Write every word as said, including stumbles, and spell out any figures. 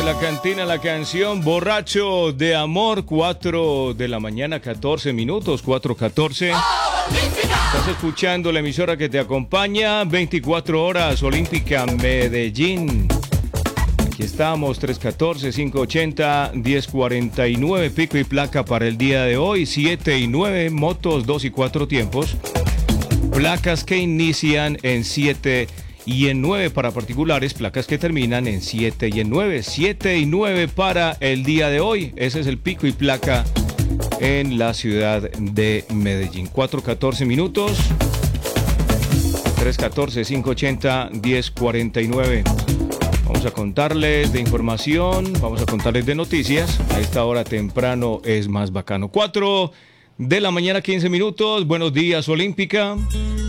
La cantina, la canción Borracho de Amor, cuatro de la mañana, catorce minutos, cuatro catorce. Estás escuchando la emisora que te acompaña, veinticuatro horas, Olímpica Medellín. Aquí estamos, tres catorce, cinco ochenta, diez cuarenta y nueve, pico y placa para el día de hoy, siete y nueve, motos dos y cuatro tiempos. Placas que inician en siete y en nueve para particulares, placas que terminan en siete y en nueve, siete y nueve para el día de hoy. Ese es el pico y placa en la ciudad de Medellín. cuatro catorce minutos, tres catorce, cinco ochenta, diez cuarenta y nueve. Vamos a contarles de información, vamos a contarles de noticias. A esta hora temprano es más bacano. cuatro de la mañana, quince minutos. Buenos días, Olímpica.